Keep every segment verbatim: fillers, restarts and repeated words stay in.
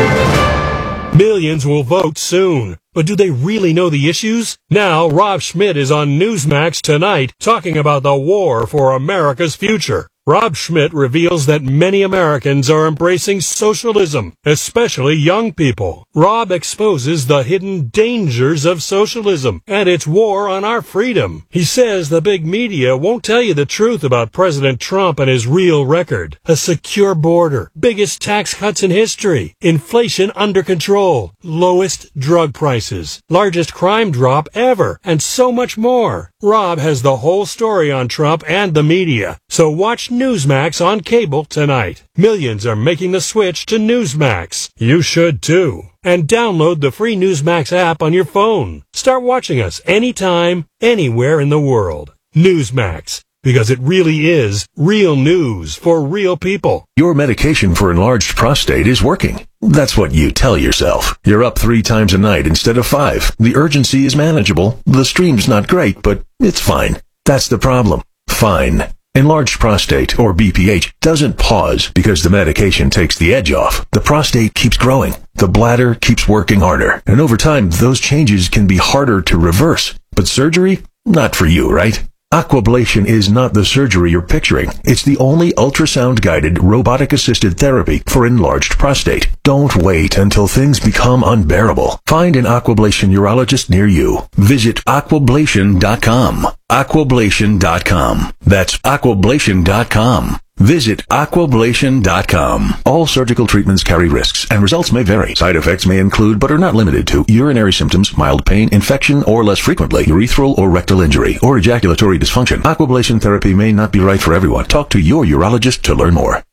Millions will vote soon, but do they really know the issues? Now, Rob Schmidt is on Newsmax tonight talking about the war for America's future. Rob Schmidt reveals that many Americans are embracing socialism, especially young people. Rob exposes the hidden dangers of socialism and its war on our freedom. He says the big media won't tell you the truth about President Trump and his real record. A secure border, biggest tax cuts in history, inflation under control, lowest drug prices, largest crime drop ever, and so much more. Rob has the whole story on Trump and the media, so watch Newsmax on cable tonight. Millions are making the switch to Newsmax. You should too. And download the free Newsmax app on your phone. Start watching us anytime, anywhere in the world. Newsmax, because it really is real news for real people. Your medication for enlarged prostate is working. That's what you tell yourself. You're up three times a night instead of five. The urgency is manageable. The stream's not great, but it's fine. That's the problem. Fine. Enlarged prostate, or B P H, doesn't pause because the medication takes the edge off. The prostate keeps growing. The bladder keeps working harder. And over time, those changes can be harder to reverse. But surgery? Not for you, right? Aquablation is not the surgery you're picturing. It's the only ultrasound-guided, robotic-assisted therapy for enlarged prostate. Don't wait until things become unbearable. Find an Aquablation urologist near you. Visit aquablation dot com. aquablation dot com. That's aquablation dot com. Visit aquablation dot com. All surgical treatments carry risks, and results may vary. Side effects may include, but are not limited to, urinary symptoms, mild pain, infection, or less frequently, urethral or rectal injury, or ejaculatory dysfunction. Aquablation therapy may not be right for everyone. Talk to your urologist to learn more.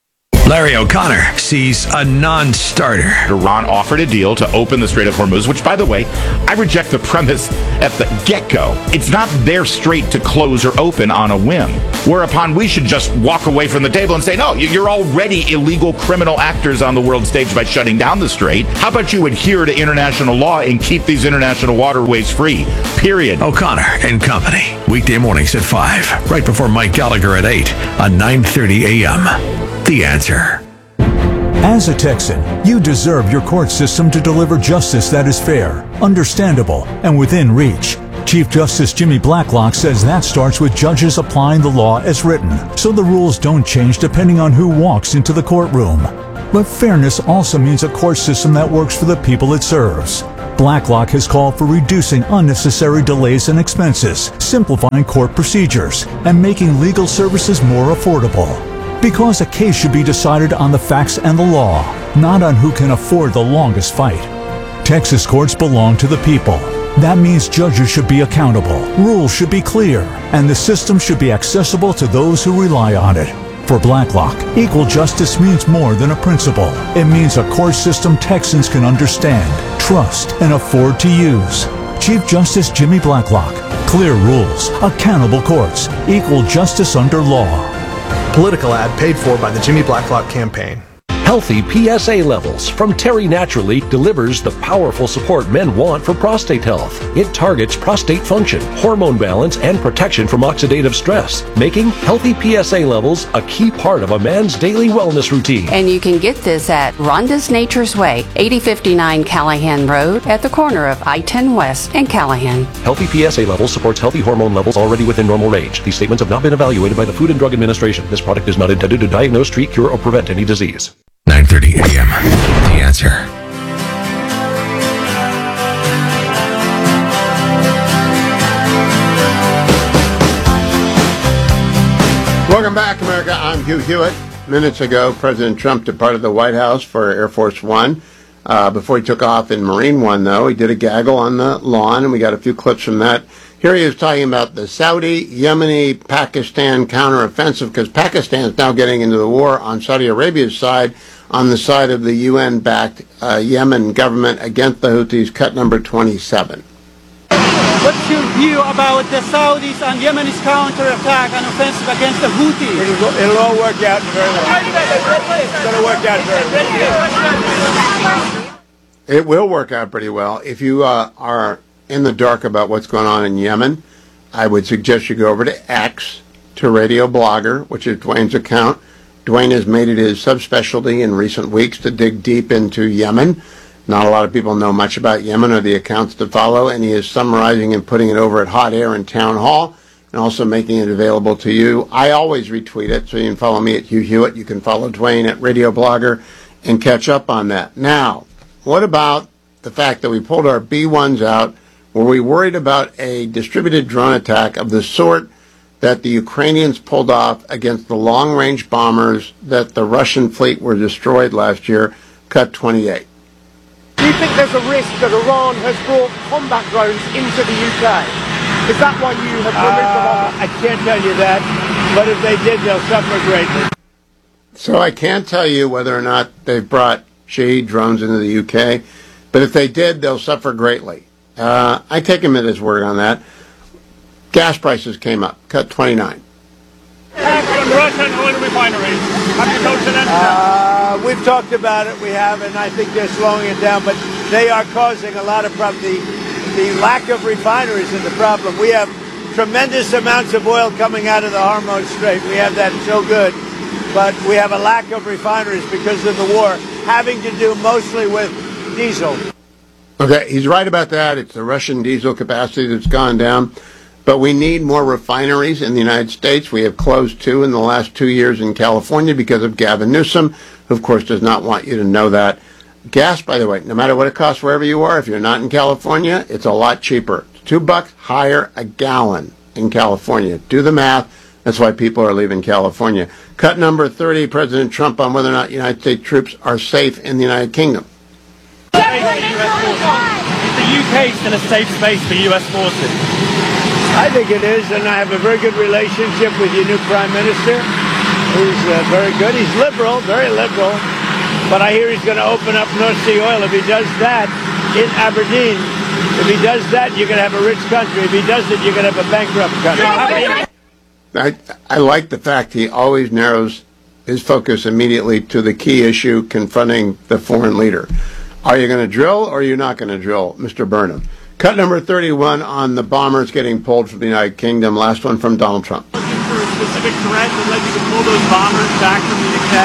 Larry O'Connor sees a non-starter. Iran offered a deal to open the Strait of Hormuz, which, by the way, I reject the premise at the get-go. It's not their strait to close or open on a whim, whereupon we should just walk away from the table and say, no, you're already illegal criminal actors on the world stage by shutting down the strait. How about you adhere to international law and keep these international waterways free, period. O'Connor and Company, weekday mornings at five, right before Mike Gallagher at eight on nine thirty a.m. The Answer. As a Texan, you deserve your court system to deliver justice that is fair, understandable, and within reach. Chief Justice Jimmy Blacklock says that starts with judges applying the law as written, so the rules don't change depending on who walks into the courtroom. But fairness also means a court system that works for the people it serves. Blacklock has called for reducing unnecessary delays and expenses, simplifying court procedures, and making legal services more affordable. Because a case should be decided on the facts and the law, not on who can afford the longest fight. Texas courts belong to the people. That means judges should be accountable, rules should be clear, and the system should be accessible to those who rely on it. For Blacklock, equal justice means more than a principle. It means a court system Texans can understand, trust, and afford to use. Chief Justice Jimmy Blacklock. Clear rules, accountable courts, equal justice under law. Political ad paid for by the Jimmy Blacklock campaign. Healthy P S A levels from Terry Naturally delivers the powerful support men want for prostate health. It targets prostate function, hormone balance, and protection from oxidative stress, making healthy P S A levels a key part of a man's daily wellness routine. And you can get this at Rhonda's Nature's Way, eighty fifty-nine Callahan Road, at the corner of I ten West and Callahan. Healthy P S A levels supports healthy hormone levels already within normal range. These statements have not been evaluated by the Food and Drug Administration. This product is not intended to diagnose, treat, cure, or prevent any disease. nine thirty a.m. The Answer. Welcome back, America. I'm Hugh Hewitt. Minutes ago, President Trump departed the White House for Air Force One. Uh, before he took off in Marine One, though, he did a gaggle on the lawn, and we got a few clips from that. Here he is talking about the Saudi, Yemeni, Pakistan counteroffensive, because Pakistan is now getting into the war on Saudi Arabia's side, on the side of the U N-backed uh, Yemen government against the Houthis, cut number twenty-seven. What's your view about the Saudis and Yemenis counterattack and offensive against the Houthis? It'll, go, it'll all work out very well. It's going to work out very well. It will work out pretty well. If you uh, are in the dark about what's going on in Yemen, I would suggest you go over to X, to Radio Blogger, which is Dwayne's account, Dwayne has made it his subspecialty in recent weeks to dig deep into Yemen. Not a lot of people know much about Yemen or the accounts to follow, and he is summarizing and putting it over at Hot Air and Town Hall, and also making it available to you. I always retweet it, so you can follow me at Hugh Hewitt. You can follow Dwayne at Radio Blogger and catch up on that. Now, what about the fact that we pulled our B ones out? Were we worried about a distributed drone attack of the sort that the Ukrainians pulled off against the long-range bombers that the Russian fleet were destroyed last year, Cut twenty-eight? Do you think there's a risk that Iran has brought combat drones into the U K? Is that why you have removed them off? I can't tell you that, but if they did, they'll suffer greatly. So I can't tell you whether or not they've brought Shahed drones into the U K, but if they did, they'll suffer greatly. Uh, I take him at his word on that. Gas prices came up. Cut twenty-nine. Russian oil refineries. Have you talked to them? Uh, we've talked about it. We have, and I think they're slowing it down. But they are causing a lot of problems. The, the lack of refineries is the problem. We have tremendous amounts of oil coming out of the Hormuz Strait. We have that so good. But we have a lack of refineries because of the war, having to do mostly with diesel. Okay, he's right about that. It's the Russian diesel capacity that's gone down. But we need more refineries in the United States. We have closed two in the last two years in California because of Gavin Newsom, who, of course, does not want you to know that. Gas, by the way, no matter what it costs wherever you are, if you're not in California, it's a lot cheaper. It's two bucks higher a gallon in California. Do the math. That's why people are leaving California. Cut number thirty, President Trump on whether or not United States troops are safe in the United Kingdom. Is the U K still a safe space for U S forces? I think it is, and I have a very good relationship with your new Prime Minister, who's uh, very good. He's liberal, very liberal, but I hear he's going to open up North Sea oil. If he does that in Aberdeen, if he does that, you're going to have a rich country. If he does it, you're going to have a bankrupt country. I, I like the fact he always narrows his focus immediately to the key issue confronting the foreign leader. Are you going to drill or are you not going to drill, Mister Burnham? Cut number thirty-one on the bombers getting pulled from the United Kingdom. Last one from Donald Trump. Looking for a specific threat that led you to pull those bombers back from the U K?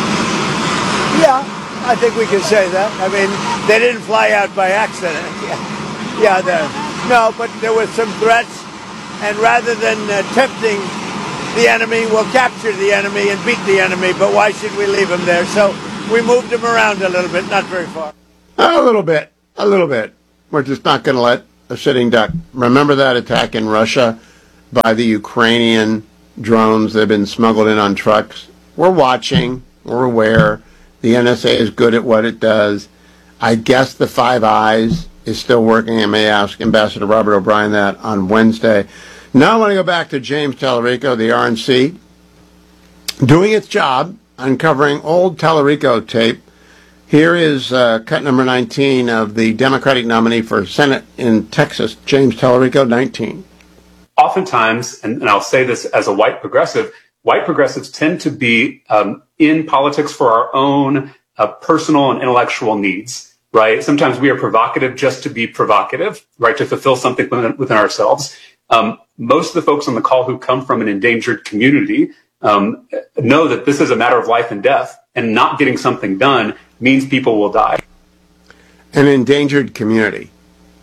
Yeah, I think we can say that. I mean, they didn't fly out by accident. Yeah, yeah no, but there were some threats, and rather than uh, tempting the enemy, we'll capture the enemy and beat the enemy, but why should we leave them there? So we moved them around a little bit, not very far. A little bit, a little bit. We're just not going to let a sitting duck. Remember that attack in Russia by the Ukrainian drones that have been smuggled in on trucks? We're watching. We're aware. The N S A is good at what it does. I guess the Five Eyes is still working. I may ask Ambassador Robert O'Brien that on Wednesday. Now I want to go back to James Tallarico, the R N C, doing its job, uncovering old Tallarico tape. Here is uh, cut number nineteen of the Democratic nominee for Senate in Texas, James Tallarico, nineteen. Oftentimes, and, and I'll say this as a white progressive, white progressives tend to be um, in politics for our own uh, personal and intellectual needs, right? Sometimes we are provocative just to be provocative, right, to fulfill something within, within ourselves. Um, most of the folks on the call who come from an endangered community um, know that this is a matter of life and death, and not getting something done means people will die. An endangered community.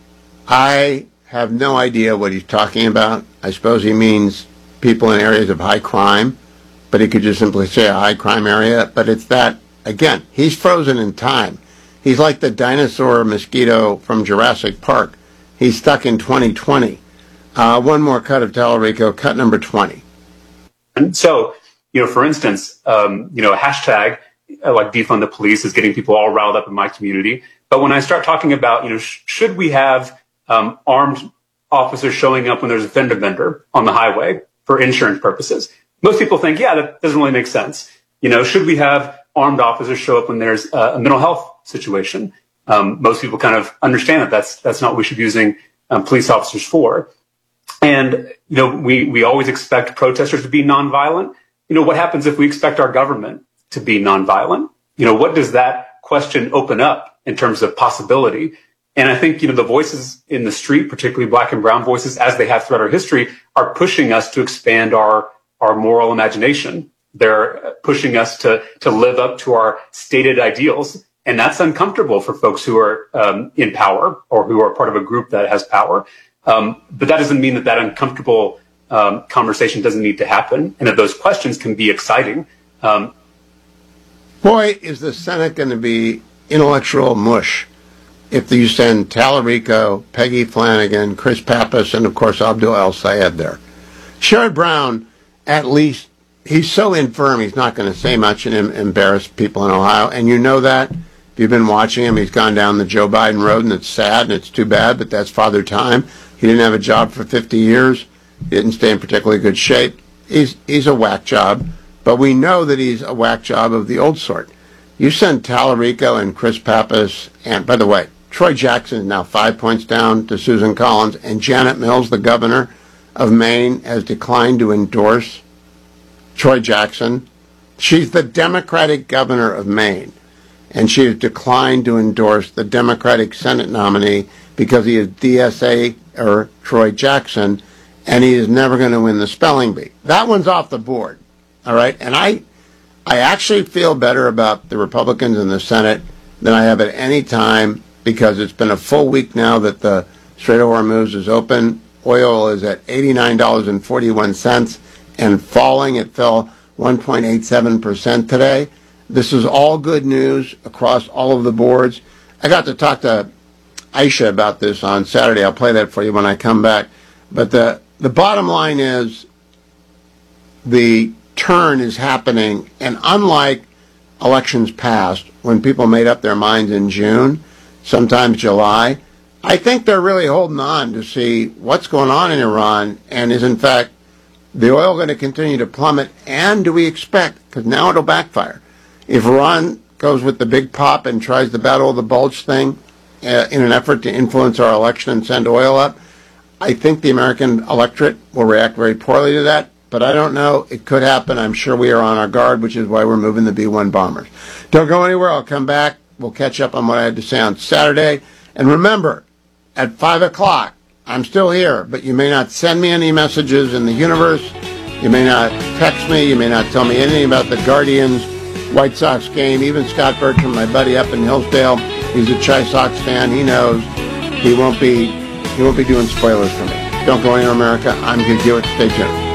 I have no idea what he's talking about. I suppose he means people in areas of high crime, but he could just simply say a high crime area. But it's that, again, he's frozen in time. He's like the dinosaur mosquito from Jurassic Park. He's stuck in twenty twenty. Uh, one more cut of Tallarico, cut number twenty. And so, you know, for instance, um, you know, a hashtag like defund the police is getting people all riled up in my community. But when I start talking about, you know, sh- should we have um, armed officers showing up when there's a fender bender on the highway for insurance purposes? Most people think, yeah, that doesn't really make sense. You know, should we have armed officers show up when there's a mental health situation? Um, most people kind of understand that that's that's not what we should be using um, police officers for. And, you know, we, we always expect protesters to be nonviolent. You know, what happens if we expect our government to be nonviolent? You know, what does that question open up in terms of possibility? And I think, you know, the voices in the street, particularly black and brown voices, as they have throughout our history, are pushing us to expand our, our moral imagination They're pushing us to to live up to our stated ideals, and that's uncomfortable for folks who are um, in power or who are part of a group that has power. Um, but that doesn't mean that that uncomfortable um, conversation doesn't need to happen, and that those questions can be exciting. Um, Boy, is the Senate going to be intellectual mush if you send Tallarico, Peggy Flanagan, Chris Pappas, and of course Abdul El-Sayed there. Sherrod Brown, at least, he's so infirm, he's not going to say much and em- embarrass people in Ohio. And you know that. If you've been watching him, he's gone down the Joe Biden road, and it's sad, and it's too bad, but that's Father Time. He didn't have a job for fifty years. He didn't stay in particularly good shape. He's, he's a whack job, but we know that he's a whack job of the old sort. You send Tallarico and Chris Pappas, and by the way, Troy Jackson is now five points down to Susan Collins, and Janet Mills, the governor of Maine, has declined to endorse Troy Jackson. She's the Democratic governor of Maine, and she has declined to endorse the Democratic Senate nominee because he is D S A or Troy Jackson, and he is never going to win the spelling bee. That one's off the board, all right? And I, I actually feel better about the Republicans in the Senate than I have at any time, because it's been a full week now that the Strait of Hormuz is open. Oil is at eighty-nine dollars and forty-one cents and falling. It fell one point eight seven percent today. This is all good news across all of the boards. I got to talk to Aisha about this on Saturday. I'll play that for you when I come back. But the, the bottom line is the turn is happening, and unlike elections past, when people made up their minds in June, sometimes July, I think they're really holding on to see what's going on in Iran, and is in fact the oil going to continue to plummet, and do we expect, because now it'll backfire, if Iran goes with the big pop and tries the battle of the bulge thing uh, in an effort to influence our election and send oil up, I think the American electorate will react very poorly to that, but I don't know. It could happen. I'm sure we are on our guard, which is why we're moving the B one bombers. Don't go anywhere. I'll come back. We'll catch up on what I had to say on Saturday. And remember, at five o'clock, I'm still here, but you may not send me any messages in the universe. You may not text me. You may not tell me anything about the Guardians White Sox game. Even Scott Bertram, my buddy up in Hillsdale, he's a Chi Sox fan. He knows he won't be he won't be doing spoilers for me. Don't go anywhere, America. I'm Hugh Hewitt. Stay tuned.